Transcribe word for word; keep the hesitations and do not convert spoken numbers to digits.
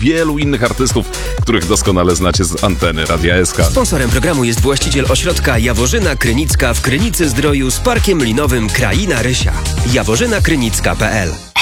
wielu innych artystów, których doskonale znacie z anteny Radia S K. Sponsorem programu jest właściciel ośrodka Jaworzyna Krynicka w Krynicy Zdroju z Parkiem Linowym Kraina Rysia. jaworzyna krynicka kropka p l